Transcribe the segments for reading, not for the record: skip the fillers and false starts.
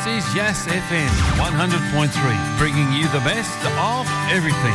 is Yes FM 100.3, bringing you the best of everything.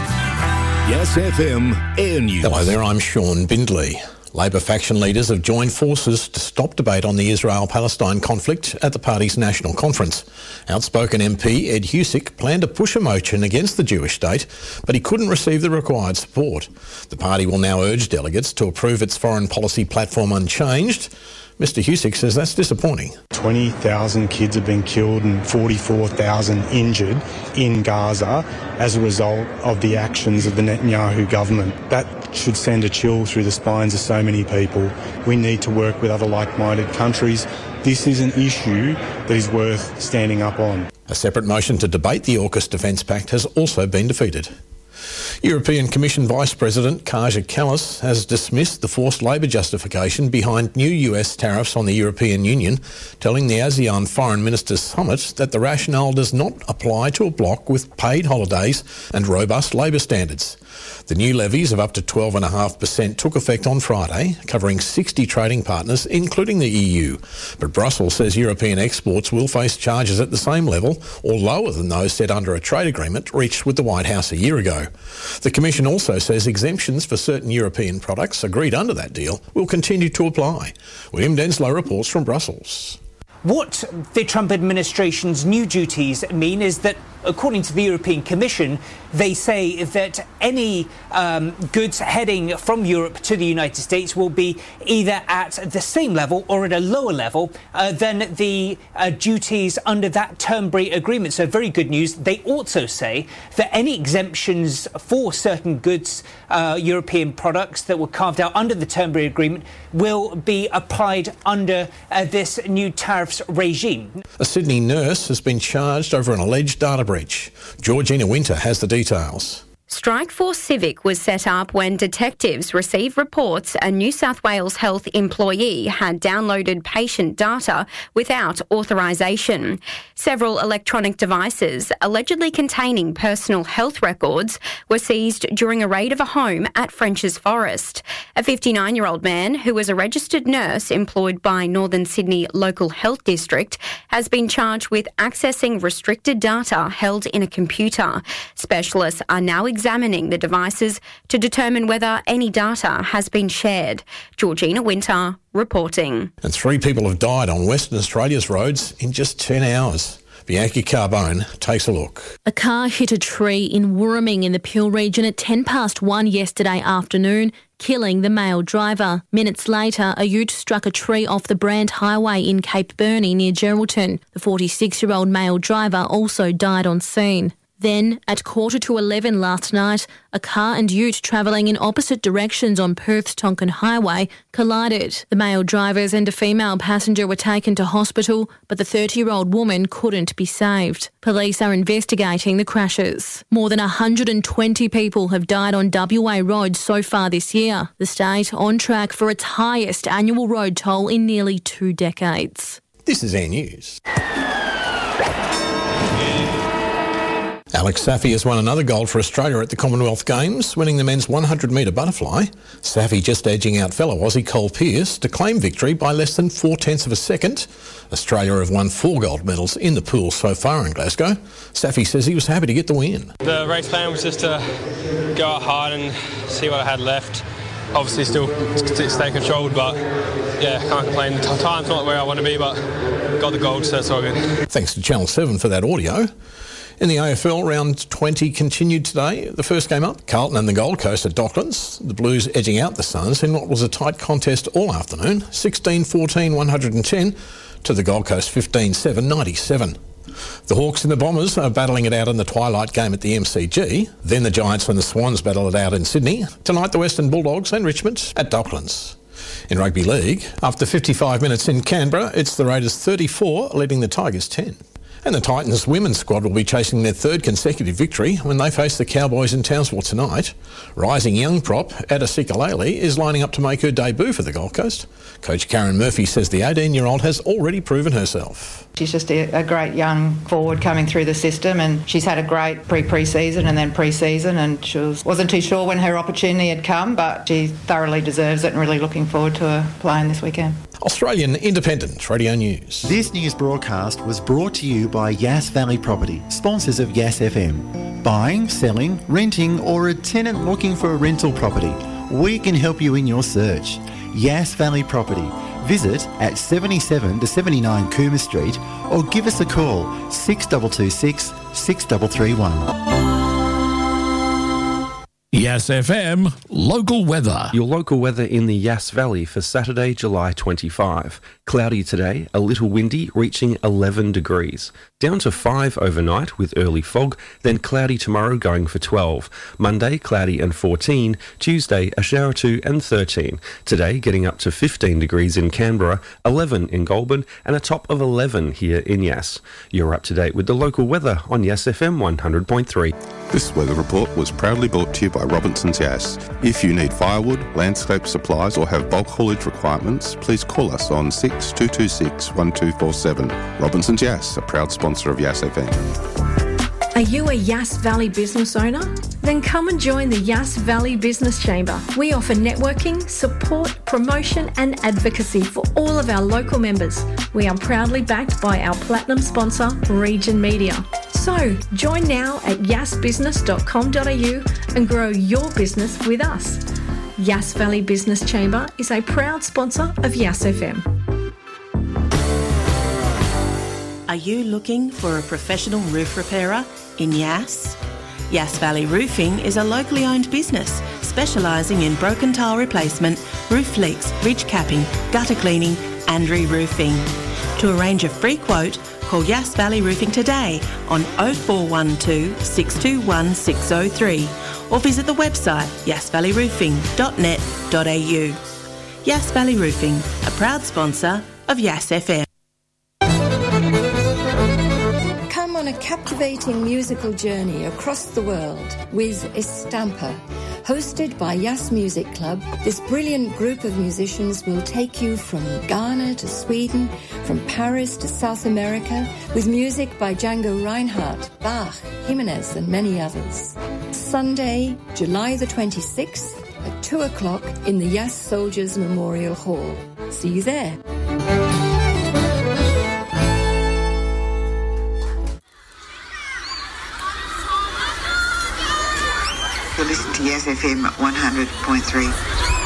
Yes FM Air News. Hello there, I'm Sean Bindley. Labor faction leaders have joined forces to stop debate on the Israel-Palestine conflict at the party's national conference. Outspoken MP Ed Husic planned to push a motion against the Jewish state, but he couldn't receive the required support. The party will now urge delegates to approve its foreign policy platform unchanged. Mr Husic says that's disappointing. 20,000 kids have been killed and 44,000 injured in Gaza as a result of the actions of the Netanyahu government. That should send a chill through the spines of so many people. We need to work with other like-minded countries. This is an issue that is worth standing up on. A separate motion to debate the AUKUS Defence Pact has also been defeated. European Commission Vice President Kaja Kallas has dismissed the forced labour justification behind new US tariffs on the European Union, telling the ASEAN Foreign Ministers Summit that the rationale does not apply to a bloc with paid holidays and robust labour standards. The new levies of up to 12.5% took effect on Friday, covering 60 trading partners, including the EU. But Brussels says European exports will face charges at the same level or lower than those set under a trade agreement reached with the White House a year ago. The Commission also says exemptions for certain European products agreed under that deal will continue to apply. William Denslow reports from Brussels. What the Trump administration's new duties mean is that, according to the European Commission, they say that any goods heading from Europe to the United States will be either at the same level or at a lower level than the duties under that Turnberry agreement. So very good news. They also say that any exemptions for certain goods, European products that were carved out under the Turnberry agreement will be applied under this new tariffs regime. A Sydney nurse has been charged over an alleged data breach. Georgina Winter has the details. Strikeforce Civic was set up when detectives received reports a New South Wales health employee had downloaded patient data without authorisation. Several electronic devices allegedly containing personal health records were seized during a raid of a home at Frenchs Forest. A 59-year-old man who was a registered nurse employed by Northern Sydney Local Health District has been charged with accessing restricted data held in a computer. Specialists are now examining the devices to determine whether any data has been shared. Georgina Winter reporting. And 3 people have died on Western Australia's roads in just 10 hours. Bianca Carbone takes a look. A car hit a tree in Wooraming in the Peel region at 1:10 yesterday afternoon, killing the male driver. Minutes later, a ute struck a tree off the Brand Highway in Cape Burney near Geraldton. The 46-year-old male driver also died on scene. Then, at 11:15 last night, a car and ute travelling in opposite directions on Perth's Tonkin Highway collided. The male drivers and a female passenger were taken to hospital, but the 30-year-old woman couldn't be saved. Police are investigating the crashes. More than 120 people have died on WA roads so far this year. The state on track for its highest annual road toll in nearly 2 decades. This is Air News. Alex Saffy has won another gold for Australia at the Commonwealth Games, winning the men's 100-metre butterfly. Saffy just edging out fellow Aussie Cole Pearce to claim victory by less than 0.4 of a second. Australia have won 4 gold medals in the pool so far in Glasgow. Saffy says he was happy to get the win. The race plan was just to go out hard and see what I had left. Obviously still stay controlled, but yeah, can't complain. The time's not where I want to be, but got the gold, so that's all good. Thanks to Channel 7 for that audio. In the AFL, round 20 continued today. The first game up, Carlton and the Gold Coast at Docklands. The Blues edging out the Suns in what was a tight contest all afternoon, 16-14, 110 to the Gold Coast 15-7, 97. The Hawks and the Bombers are battling it out in the twilight game at the MCG. Then the Giants and the Swans battle it out in Sydney. Tonight the Western Bulldogs and Richmond at Docklands. In Rugby League, after 55 minutes in Canberra, it's the Raiders 34 leading the Tigers 10. And the Titans women's squad will be chasing their 3rd consecutive victory when they face the Cowboys in Townsville tonight. Rising young prop Ada Sikalele is lining up to make her debut for the Gold Coast. Coach Karen Murphy says the 18-year-old has already proven herself. She's just a great young forward coming through the system, and she's had a great pre-season and then pre-season, and she wasn't too sure when her opportunity had come, but she thoroughly deserves it and really looking forward to her playing this weekend. Australian Independent Radio News. This news broadcast was brought to you by Yass Valley Property, sponsors of Yass FM. Buying, selling, renting, or a tenant looking for a rental property, we can help you in your search. Yass Valley Property. Visit at 77 to 79 Coomer Street or give us a call 6226 6331. Yass FM local weather. Your local weather in the Yass Valley for Saturday, July 25. Cloudy today, a little windy, reaching 11 degrees. Down to 5 overnight with early fog, then cloudy tomorrow going for 12. Monday, cloudy and 14. Tuesday, a shower or two and 13. Today, getting up to 15 degrees in Canberra, 11 in Goulburn, and a top of 11 here in Yass. You're up to date with the local weather on Yass FM 100.3. This weather report was proudly brought to you by Robinson's Yass. If you need firewood, landscape supplies or have bulk haulage requirements, please call us on 6226 1247. Robinson's Yass, a proud sponsor of Yass FM. Are you a Yass Valley business owner? Then come and join the Yass Valley Business Chamber. We offer networking, support, promotion and advocacy for all of our local members. We are proudly backed by our platinum sponsor, Region Media. So, join now at yassbusiness.com.au and grow your business with us. Yass Valley Business Chamber is a proud sponsor of Yass FM. Are you looking for a professional roof repairer in Yass? Yass Valley Roofing is a locally owned business specialising in broken tile replacement, roof leaks, ridge capping, gutter cleaning and re-roofing. To arrange a free quote, call Yass Valley Roofing today on 0412 621 603 or visit the website yassvalleyroofing.net.au. Yass Valley Roofing, a proud sponsor of Yass FM. Come on a captivating musical journey across the world with Estampa. Hosted by Yass Music Club, this brilliant group of musicians will take you from Ghana to Sweden, from Paris to South America, with music by Django Reinhardt, Bach, Jimenez and many others. Sunday, July the 26th at 2 o'clock in the Yass Soldiers Memorial Hall. See you there. You're listening to Yass FM 100.3.